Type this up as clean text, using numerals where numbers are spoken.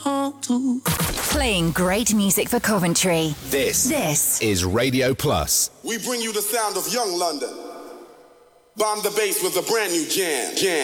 home to. Playing great music for Coventry. This is Radio Plus. We bring you the sound of young London. Bomb the bass with a brand new jam.